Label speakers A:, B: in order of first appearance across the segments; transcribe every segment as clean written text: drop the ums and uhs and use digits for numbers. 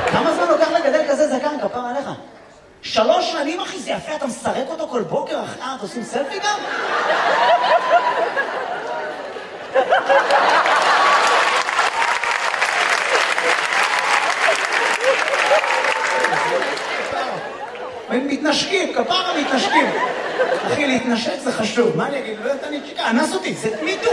A: כמה זמן לוקח לגדל כזה זקן, כפר עליך? 3 שנים, אחי, זה יפה, אתה מסרק אותו כל בוקר, אחי, אתה עושים סלפי גם? מתנשקים, כפרה מתנשקים. אחי, להתנשק זה חשוב. מה אני אגיד? לא יודעת, אני צ'יקה, אנס אותי, זה מיטו.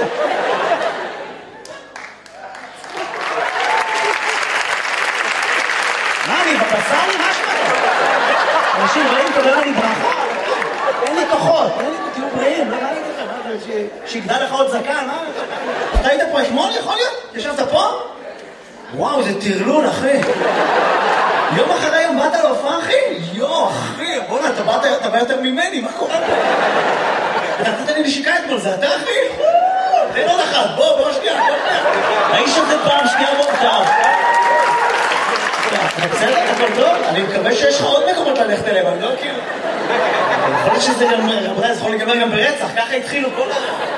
A: מה, אני בבשר לי משהו? אנשים רעים, תודה לי ברכה. אין לי כוחות, תהיו בריאים, לא ראיתי לכם, שיגדל לך עוד זקן, מה? אתה היית פה אתמול, יכול להיות? ישבת פה? וואו, זה טרלול, אחי. יום אחרי יום באת להופעה, אחי? יו, אחי, בוא'נה, אתה בא יותר ממני, מה קורה פה? אתה נתת לי נשיקה אתמול, זה אתה, אחי? תן עוד אחת, בוא שנייה, האיש הזה פעם שנייה מורכב. אתה בסדר, הכל טוב? אני מקווה שיש לך עוד מקומות ללכת אליהם, אני לא כאילו... יכול להיות שזה גם, זה יכול להיגמר גם ברצח, ככה התחילו כל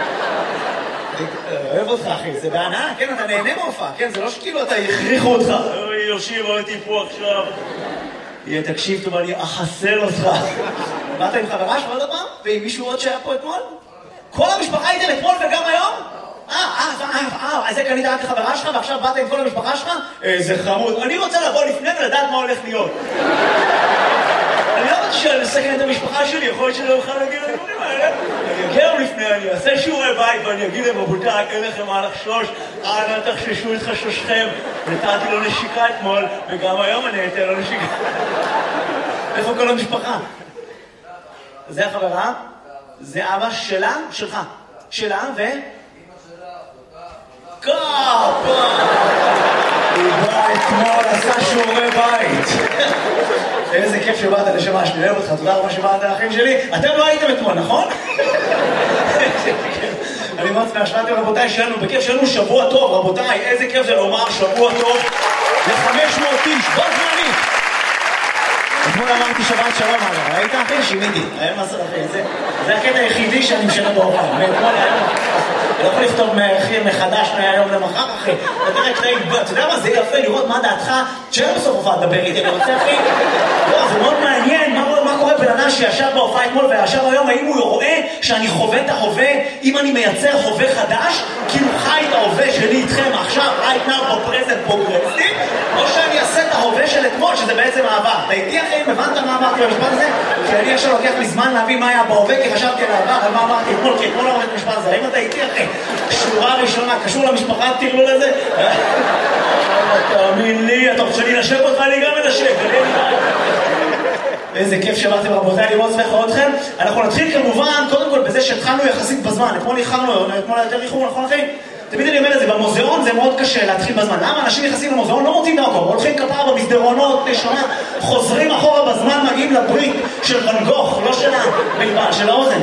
A: אוהב אותך, אחי, זה בהנאה, כן, אתה נהנה מהופעה, כן, זה לא שכאילו אתה הכריחו אותך. אוי, יושיב, הייתי פה עכשיו. תקשיב טוב, אני אחסל אותך. באת עם חברה שלך עוד הפעם? ועם מישהו עוד שהיה פה אתמול? כל המשפחה הייתם אתמול וגם היום? אז זה קנית רק לחברה שלך ועכשיו באת עם כל המשפחה שלך? זה חמוד. אני רוצה לבוא לפני ולדעת מה הולך להיות. אני לא רוצה לסכן את המשפחה שלי, יכול להיות שלא אוכל להגיד לדברים האלה. אני אגיע לפני, אני אעשה שיעורי בית ואני אגיד להם, רבותיי, אין לכם מה לחשוש, אנא תחששו את חששכם. נתתי לו נשיקה אתמול, וגם היום אני אתן לו נשיקה. איפה כל המשפחה? זה החברה? זה אבא שלה? שלך. שלה ו... קאפה! הוא בא אתמול, עשה שיעורי בית. איזה כיף שבאת לשמה שלי, אוהב אותך, תודה רבה שבאת לאחים שלי. אתם לא הייתם אתמול, נכון? אני מאוד שמח, רבותיי, בכיף שלנו שבוע טוב, רבותיי, איזה כיף זה לומר שבוע טוב ל-500 איש, בוא זמני. אתמול אמרתי שבת שלום, ראית אחי? שימיתי, היום עשר אחי, זה הקטע היחידי שאני משנה בהופעה, מאתמול היום. אני לא יכול לכתוב מחדש מהיום למחר, אחי. אתה יודע מה, זה יפה לראות מה דעתך, תשאר בסוף הופעה לדבר איתי, אני רוצה, אחי. לא, זה מאוד מעניין, מה קורה בן אדם שישב בהופעה אתמול וישב היום, האם הוא רואה שאני חווה את ההווה, אם אני מייצר הווה חדש, כאילו חי את ההווה שלי איתכם עכשיו, right now, בפרזנט פרוגרסיב, או שאני אעשה את ההווה של אתמול, שזה בעצם העבר. אתה איתי, אחי, הבנת מה אמרתי במשפט הזה? כי אני עכשיו לוקח לי זמן להבין מה היה בהווה, כי חשבתי על העבר, על מה אמרתי אתמול, כי אתמול לא אמרתי את המשפט הזה. האם אתה איתי, אחי? שורה ראשונה, קשור למשפחה, תראו לזה? תאמין לי, אתה רוצה להינשק אותך, אני גם מנשק. איזה כיף שבאתם רבותיי, אני מאוד שמח לראות אתכם. אנחנו נתחיל כמובן, קודם כל בזה שהתחלנו יחסית בזמן. אתמול יותר איחור, נכון אחי? תמיד אני אומר את זה, במוזיאון זה מאוד קשה להתחיל בזמן. למה אנשים נכנסים למוזיאון לא מוצאים דרכו? הולכים כפרה במסדרונות, שנה, חוזרים אחורה בזמן, מגיעים לברית של ון גוך, לא של הבלבל, של האוזן.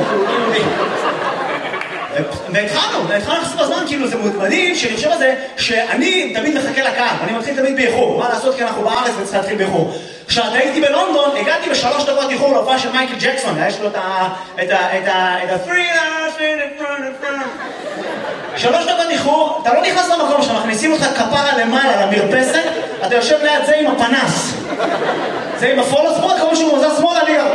A: והתחלנו לחסות בזמן, כאילו זה מדהים שאני חושב על זה שאני תמיד מחכה לקהל, אני מתחיל תמיד באיחור, מה לעשות כי אנחנו בארץ וצריך להתחיל באיחור. כשהייתי בלונדון, הגעתי ב3 דקות איחור להופעה של מייקל ג'קסון, יש לו את ה-3 דקות איחור, אתה לא נכנס למקום שאתה מכניסים אותך כפרה למעלה למרפסת, אתה יושב ליד זה עם הפנס, זה עם הפולו ספורט, כמו שהוא מוזר שמאלה ליד.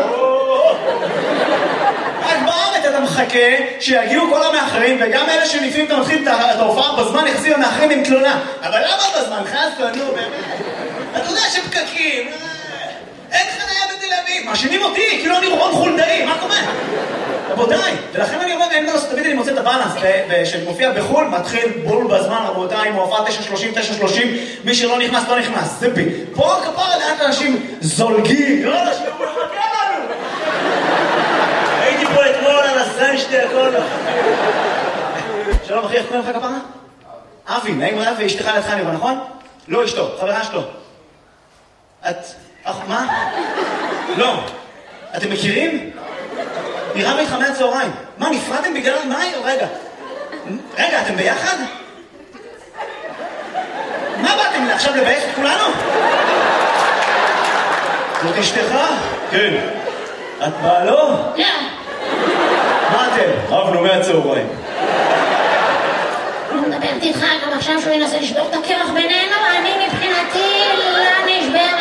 A: רק בארץ אתה מחכה שיגיעו כל המאחרים, וגם אלה שלפעמים אתה מתחיל את ההופעה בזמן, יחסים המאחרים עם תלונה. אבל למה בזמן? חסו, נו באמת. אתה יודע שפקקים, אין חניה בתל אביב, מאשימים אותי, כאילו אני רון חולדאי, מה קורה? רבותיי, ולכן אני אומר, אין דרוס, תמיד אני מוצא את הבאלנס, שמופיע בחול, מתחיל בול בזמן, רבותיי, עם ההופעה 9:30, מי שלא נכנס, לא נכנס, זה בי. פה כפרה לאט אנשים זולגים, לא אנשים, הוא מחכה לנו. הייתי פה אתמול על הסן שתי הכל. שלום אחי, איך קוראים לך כפרה? אבי, נעים רב ואשתך לידך נראה, נכון? לא אשתו, חברה שלו. מה? לא. אתם מכירים? נראה לי חמי הצהריים. מה, נפרדתם בגלל מה? רגע, אתם ביחד? מה באתם עכשיו לבייש את כולנו? זאת אשתך? כן. את באה לו?
B: לא.
A: מה אתם? רבנו מהצהריים.
B: הוא מדברת איתך גם עכשיו שהוא ינסה לשבור את הקרח בינינו, אני מבחינתי לא נשברת.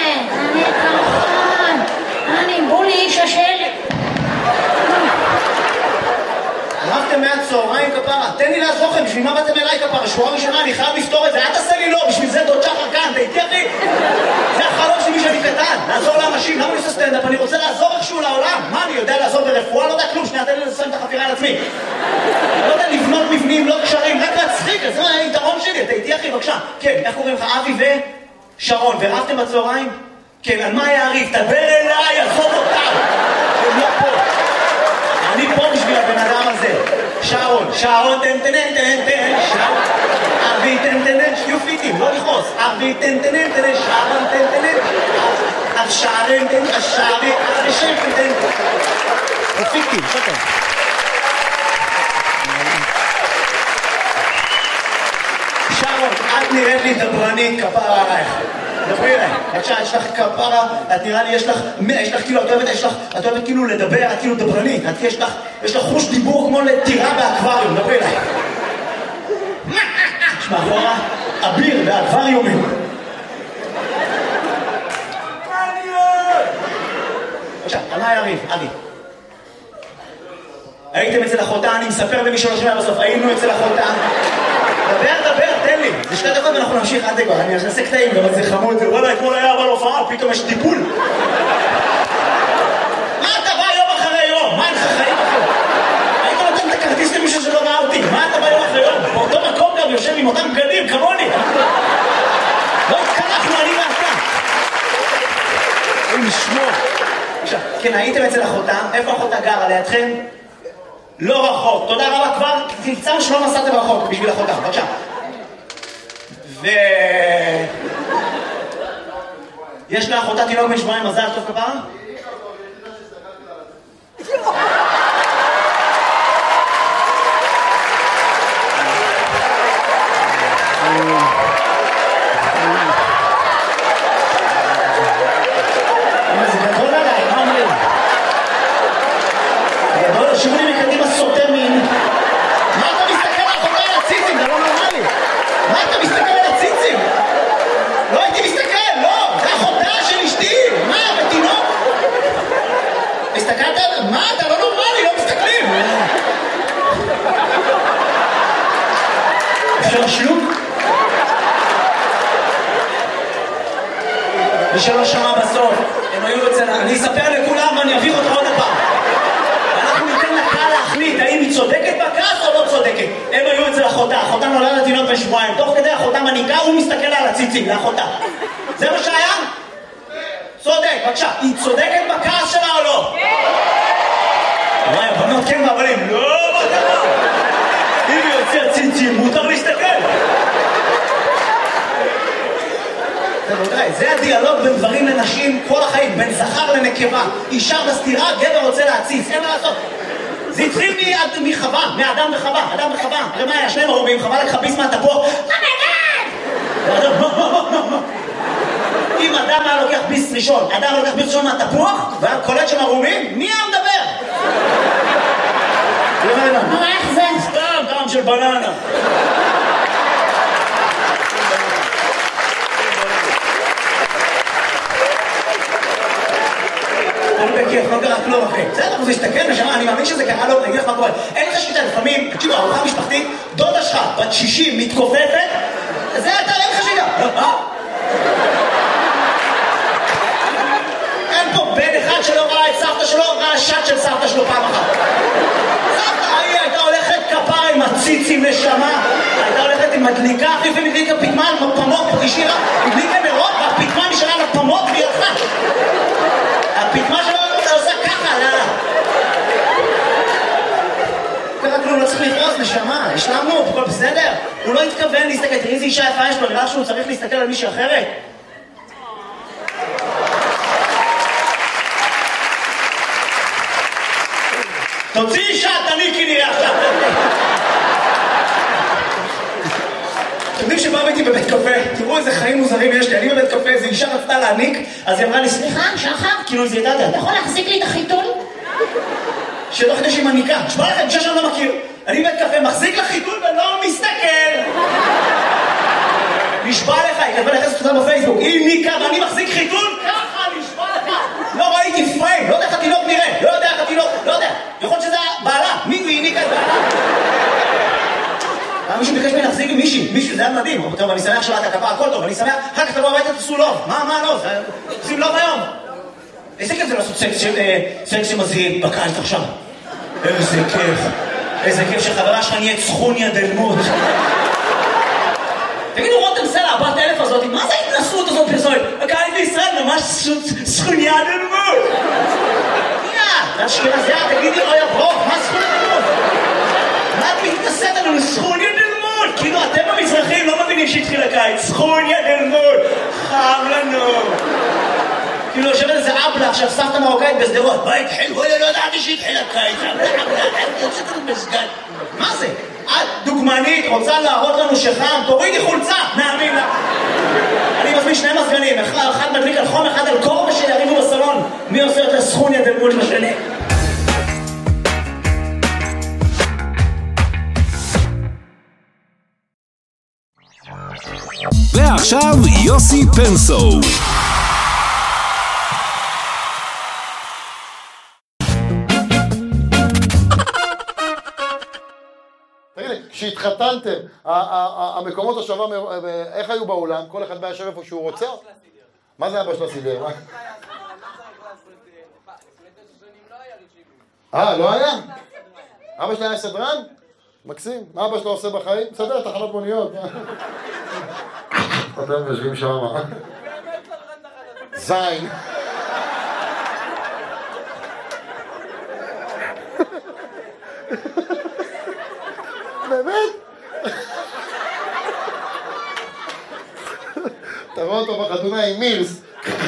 A: מהצהריים כפרה. תן לי לעזור לכם, בשביל מה באתם אליי כפרה? שבועה ראשונה, אני חייב לפתור את זה. אל תעשה לי לא, בשביל זה דוד שחר כאן, אתה איתי אחי? זה החלום שלי שאני קטן, לעזור לאנשים. למה אני עושה סטנדאפ? אני רוצה לעזור איכשהו לעולם. מה, אני יודע לעזור ברפואה? לא יודע כלום, שנייה, תן לי לסיים את החפירה על עצמי. לא יודע לבנות מבנים, לא קשרים, רק להצחיק, זה היתרון שלי, אתה איתי אחי, בבקשה. כן, איך קוראים לך? אבי ושרון, ורבתם בצהריים? כן, על מה היה הריב? תדבר אליי, עזוב אותם. הם לא פה. אני פה בשביל הבן אדם הזה. שרון, תן, שרון. אבי, תן, שיהיו פיטים, לא לכעוס. אבי, תן, שרון, תן. השערים, השערים, השם, תן. פיטים, שכן. שרון, את נראית לי דברנית, כפרה עלייך. דברי אליי, בבקשה, יש לך כפרה, את נראה לי, יש לך כאילו, את אוהבת כאילו לדבר, את כאילו דברנית, יש לך חוש דיבור כמו לטירה באקווריום, דברי אליי. יש מאחורה אביר באקווריומים. בבקשה, על מה היה ריב? אבי. הייתם אצל אחותה, אני מספר למי שלא שומע בסוף, היינו אצל אחותה. דבר, תן לי. זה 2 דקות ואנחנו נמשיך עד דקות. אני אעשה קטעים, גם זה חמוד. וואלה, אתמול היה אבל הופעה, פתאום יש טיפול. מה אתה בא יום אחרי יום? מה אין לך חיים אחרי? היית נותן את הכרטיס למישהו שלא ראה אותי. מה אתה בא יום אחרי יום? באותו מקום גם יושב עם אותם בגדים, כמוני. לא התקלחנו, אני ואתה. אין לשמור. עכשיו, כן, הייתם אצל אחותה. איפה אחותה גרה? לידכם? לא רחוק. תודה רבה כבר. תמצא שלא נסעתם רחוק בשביל אחותה. בבקשה. יש לאחותה תינוק בן שבועיים, מזל טוב כפרה? זה גדול עליי, מה אומרים? גדול, שימו לי מקדימה סוטה מין. מה אתה מסתכל על אחותה על הציצים? זה לא נורמלי. מה אתה מסתכל על הציצים? לא הייתי מסתכל, לא! זה אחותה של אשתי! מה, בתינוק? הסתכלת על... מה, אתה לא נורמלי, לא מסתכלים! אפשר שלוק? מי שלא שמע בסוף, הם היו אצל... אני אספר לכולם ואני אביך אותך עוד הפעם. אנחנו ניתן לקהל להחליט האם היא צודקת בכעס או לא צודקת. הם היו אצל אחותה, אחותה נולדת תינוק בן שבועיים. תוך כדי אחותה מניקה, הוא מסתכל על הציצים, לאחותה. זה מה שהיה? צודק, בבקשה. היא צודקת בכעס שלה או לא? כן! וואי, הבנות כן והבנים, לא, מה קרה? אם היא יוצר ציצים, מותר להסתכל. זה הדיאלוג בין גברים לנשים כל החיים, בין זכר לנקבה. אישה בסתירה, גבר רוצה להציץ, אין מה לעשות. זה התחיל מחווה, מאדם וחווה, אדם וחווה. הרי מה היה? 2 ערומים, חווה לקחה ביס מהתפוח. אם אדם היה לוקח ביס ראשון, אדם לוקח ביס ראשון מהתפוח, והיה קולט שם ערומים, מי היה מדבר? איך זה? סתם, טעם של בננה. אני בכיף, לא קרה כלום אחי. בסדר, הוא מסתכל נשמה, אני מאמין שזה קרה לו, אני אגיד לך מה קורה. אין לך שליטה, לפעמים, תקשיבו, ארוחה משפחתית, דודה שלך, בת 60, מתכופפת, זה אתה, אין לך שליטה. אין פה בן אחד שלא ראה את סבתא שלו, ראה שט של סבתא שלו פעם אחת. סבתא, הייתה הולכת כפרה עם הציצים נשמה, הייתה הולכת עם מדליקה, אחי ומדליקה פתמן, פמות, השאירה, הדליקה נרות, והפתמן נשארה לפמות והיא הלכה. הפתמה שלו עושה ככה, ככה כלום, לא צריך לכעוס, נשמה, השלמנו, הכל בסדר? הוא לא התכוון להסתכל, תראי איזה אישה יפה יש לו, נראה שהוא צריך להסתכל על מישהי אחרת? תוציא אישה, תניקי נראה עכשיו. אתם יודעים שבאו איתי בבית קפה, תראו איזה חיים מוזרים יש לי, אני בבית קפה, איזו אישה רצתה להניק, אז היא אמרה לי, סליחה, שחר, כאילו איזה ידעת, אתה יכול להחזיק לי את החיתול? שלא חדש עם הניקה, שמה לכם, אישה שאני לא מכיר, אני בבית קפה, מחזיק לך חיתול ולא מסתכל. נשבע לך, היא כתבה לחסת אותה בפייסבוק, היא ניקה ואני מחזיק חיתול, ככה נשבע לך. לא ראיתי פריים, לא יודע איך התינוק נראה, לא יודע איך התינוק, לא יודע, יכול להיות שזה בעלה, מי היא ניקה את בעלה? זה היה מדהים. טוב, אני שמח שלאת הקפה, הכל טוב, אני שמח, אחר כך תבוא הביתה, תעשו לוב. מה לא? עושים לוב היום. איזה כיף זה לעשות סקס שמזהים בקיץ עכשיו. איזה כיף שחברה שלך נהיית סכוניה דלמות. תגידו, רותם סלע, הבת אלף הזאת, מה זה ההתנסות הזאת פרסומת? הקיץ בישראל ממש סכוניה דלמות. זה אשכנזיה, תגידי, אוי הברוך, מה סכוניה דלמות? מה את מתנסית עלינו? סכוניה דלמות! כאילו, אתם המזרחים לא מבינים שהתחיל הקיץ. סכוניה דלמות! חם לנו! כאילו, יושבת איזה אבלה עכשיו, סבתא מרוקאית בסדרות. מה התחיל? לא ידעתי שהתחיל הקיץ. אני יוצאת לנו בסגן. מה זה? את דוגמנית, רוצה להראות לנו שחם? תורידי חולצה! נאמין לה! אני מזמין שני מזגנים, אחד מדליק על חום, אחד על קור, ושיריבו בסלון. מי עושה את הסכוניה דלמות לשני?
B: ועכשיו יוסי פנסו.
C: תגיד לי, כשהתחתנתם, המקומות השווה, איך היו באולם? כל אחד בא יושב איפה שהוא רוצה? מה זה אבא של הסידר? לא היה? אבא שלי היה סדרן? מקסים. מה אבא שלו עושה בחיים? מסדר תחנות מוניות. אתם יושבים שם. זין. באמת? תראו אותו בחתונה עם מירס.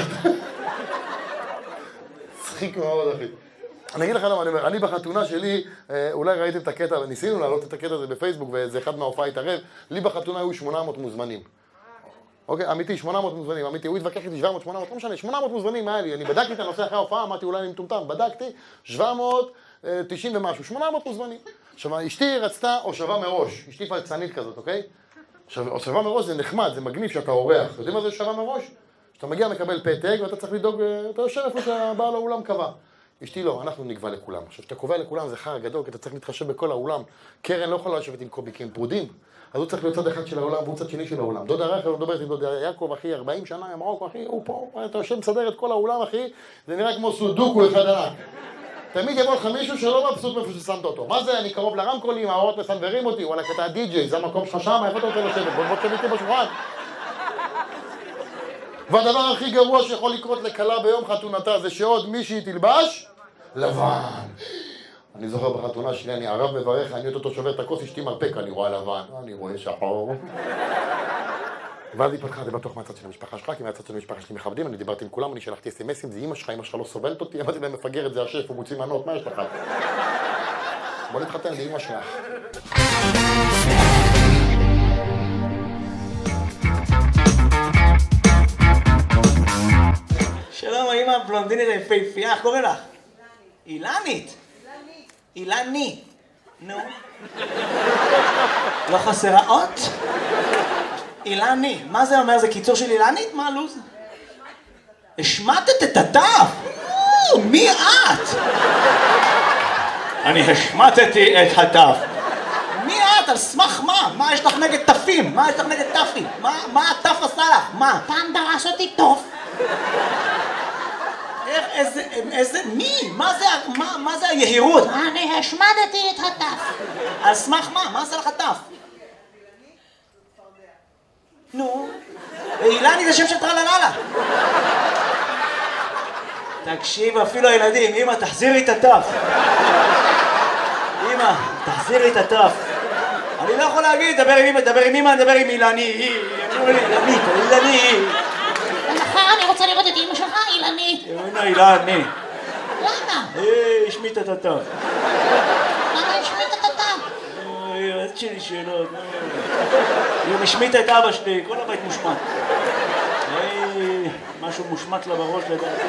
C: צחיק מאוד, אחי. אני אגיד לך למה אני אומר, אני בחתונה שלי, אולי ראיתם את הקטע, וניסינו להעלות את הקטע הזה בפייסבוק, וזה אחד מההופעה התערב, לי בחתונה היו 800 מוזמנים. אוקיי, אמיתי, 800 מוזמנים, אמיתי, הוא התווכח איתי 700, 800, לא משנה, 800 מוזמנים היה לי, אני בדקתי את הנושא אחרי ההופעה, אמרתי אולי אני מטומטם, בדקתי, 790 ומשהו, 800 מוזמנים. עכשיו, אשתי רצתה הושבה מראש, אשתי פלצנית כזאת, אוקיי? עכשיו, הושבה מראש זה נחמד, זה מגניב שאתה אורח, יודעים מה זה הושבה מראש? שאתה מגיע מקבל פתק ואתה צריך לדאוג, אתה יושב איפה שהבעל האולם קבע. אשתי לא, אנחנו נקבע לכולם. עכשיו, שאתה קובע לכולם זה חר גדול, כי אתה צריך להתחשב בכל האולם. קרן לא יכולה לשבת עם קובי, כי הם פרודים. אז הוא צריך להיות צד אחד של העולם והוא צד שני של העולם. דודה רחל לא מדברת עם דודה יעקב, אחי, 40 שנה, ממרוקו, אחי, הוא פה, אתה יושב מסדר את כל האולם, אחי, זה נראה כמו סודוקו אחד ענק. תמיד יבוא לך מישהו שלא מבסוט מאיפה ששמת אותו. מה זה? אני קרוב לרמקולים, האורות מסנברים אותי, וואלה, אתה די-ג'יי, זה המקום שלך שם, איפה אתה רוצה לשבת? בוא תשב איתי בשולחן. והדבר הכי גרוע שיכול לקרות לכלה ביום חתונתה זה שעוד מישהי תלבש לבן. אני זוכר בחתונה שלי, אני ערב מברך, אני אותו שובר את הכוס, אשתי מרפק, אני רואה לבן, אני רואה שחור. ואז היא פתחה, זה בטוח מהצד של המשפחה שלך, כי מהצד של המשפחה שלי מכבדים, אני דיברתי עם כולם, אני שלחתי אס-אמסים, זה אמא שלך לא סובלת אותי, אמרתי להם מפגר את זה השף, הוא מוציא מנות, מה יש לך? בוא נתחתן, זה אמא שלך.
A: שלום, אמא בלונדינית היפהפייה, איך קוראים לך? אילנית. אילני. נו. לא חסרה אות? אילני. מה זה אומר? זה קיצור של אילנית? מה הלו"ז? השמטת את התף? מי את? אני השמטתי את התף. מי את? על סמך מה? מה יש לך נגד תפים? מה יש לך נגד תפים? מה התף עשה לך? מה? פעם דרס אותי טוב. מי? מה זה היהירות? אני השמדתי את התף. על סמך מה? מה עשה לך תף? נו, אילני זה שם של טרלללה. תקשיב, אפילו הילדים, אמא, תחזירי את התף. אמא, תחזירי את התף. אני לא יכול להגיד, דבר עם אמא, דבר עם אמא, דבר עם אילני. אילני.
D: אני רוצה לראות את אמא שלך, אילנית.
A: אילני.
D: למה?
A: השמית את התף.
D: למה השמית את התף?
A: איזה שלי שאלות. היא משמית את אבא שלי, כל הבית מושמט. משהו מושמט לה בראש לדעתי.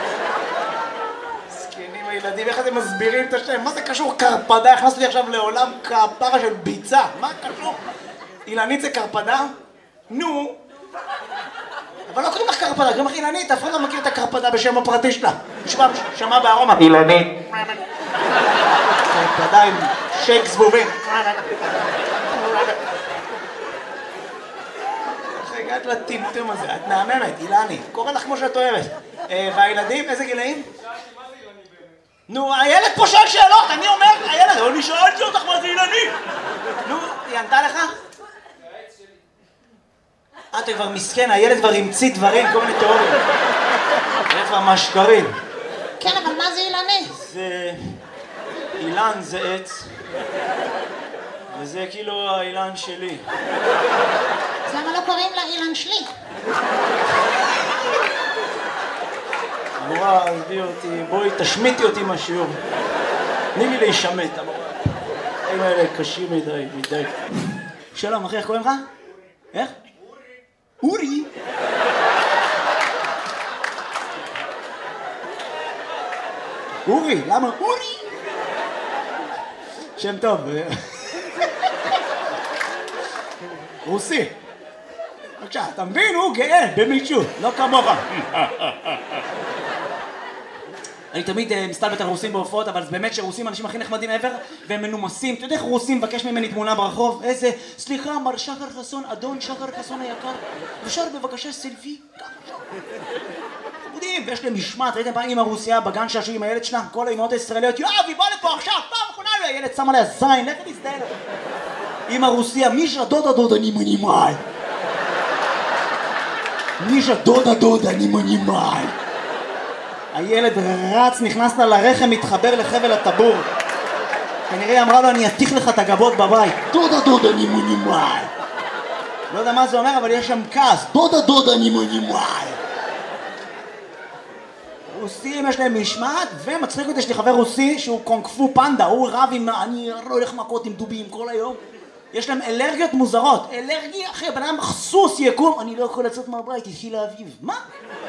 A: זקנים הילדים, איך אתם מסבירים את השם? מה זה קשור קרפדה? הכנסתי לי עכשיו לעולם כפרה של ביצה. מה קשור? אילנית זה קרפדה? נו. אבל לא קוראים לך קרפדה, קוראים לך אילנית, אף אחד לא מכיר את הקרפדה בשם הפרטי שלה. שמע בארומה. אילנית. קרפדה עם שייק זבובים. לטמטום הזה? את מהממת, אילני. קורא לך כמו שאת אוהבת. והילדים, איזה גילאים? נו, הילד פה שואל שאלות, אני אומר, הילד, אני שאלתי אותך מה זה אילני. נו, היא ענתה לך? אתה כבר מסכן, הילד כבר המציא דברים, כל מיני תיאוריות. הילד כבר משקרים.
D: כן, אבל מה זה אילני?
A: זה... אילן זה עץ. וזה כאילו האילן שלי.
D: אז למה לא קוראים לה אילן שלי?
A: המורה, עזבי אותי, בואי תשמיטי אותי מהשיעור. תני לי להישמט, המורה. הם האלה קשים מדי. שלום, אחי, איך קוראים לך? איך? אורי. אורי, למה אורי? שם טוב. רוסי. בבקשה, אתה מבין? הוא גאה במישהו, לא כמוך. אני תמיד מסתלבט על רוסים בהופעות, אבל זה באמת שרוסים האנשים הכי נחמדים ever, והם מנומסים. אתה יודע איך רוסים מבקש ממני תמונה ברחוב? איזה, סליחה, מר שחר חסון, אדון שחר חסון היקר, אפשר בבקשה סלפי? חמודים, ויש להם משמעת, ראיתם פעם אמא רוסיה בגן שעשו עם הילד שלה? כל האמהות הישראליות, יואבי, בוא לפה עכשיו, פעם אחרונה, הילד שם עליה זין, לך תזדהה. אמא רוסיה, מישה דודה נימונימאי. מישה דודה נימונימאי. הילד רץ, נכנס לה לרחם, מתחבר לחבל הטבור. כנראה אמרה לו, אני אתיך לך את הגבות בבית. דודה נימונימאי. לא יודע מה זה אומר, אבל יש שם כעס. דודה נימונימאי. רוסים יש להם משמעת, ומצחיק אותי, יש לי חבר רוסי שהוא קונג-פו פנדה, הוא רב עם, אני הולך מכות עם דובים כל היום. יש להם אלרגיות מוזרות. אלרגיה, אחי, בן אדם סוס יקום, אני לא יכול לצאת מהבית, התחיל האביב. מה?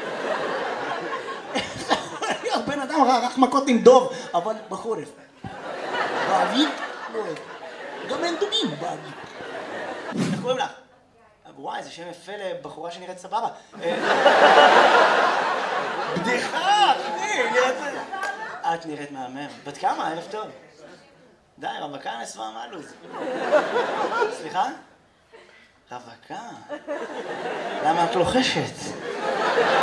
A: בן אדם רק מכות עם דוב, אבל בחורף. באביב? לא. גם אין דובים באביב. איך קוראים לך? וואי, זה שם יפה לבחורה שנראית סבבה. בדיחה, אחי, את נראית מהמם. בת כמה? ערב טוב. די, רווקה נסווה מהלוז. סליחה? רווקה? למה את לוחשת?